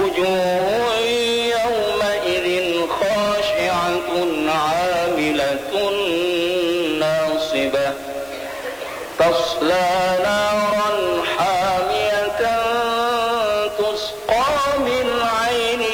وجوه يومئذ خاشعة عاملة ناصبة تصلى نارا حامية تسقى من عين